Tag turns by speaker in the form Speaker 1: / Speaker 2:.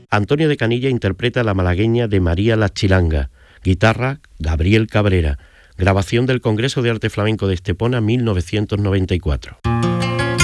Speaker 1: Antonio de Canilla interpreta la malagueña de María la Chilanga. Guitarra, Gabriel Cabrera. Grabación del Congreso de Arte Flamenco de Estepona, 1994.